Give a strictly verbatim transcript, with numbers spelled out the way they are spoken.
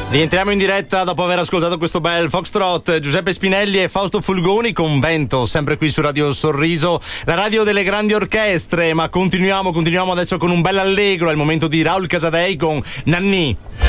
Rientriamo in diretta dopo aver ascoltato questo bel Foxtrot. Giuseppe Spinelli e Fausto Fulgoni con Vento, sempre qui su Radio Sorriso, la radio delle grandi orchestre. Ma continuiamo, continuiamo adesso con un bel allegro. È il momento di Raul Casadei con Nannì.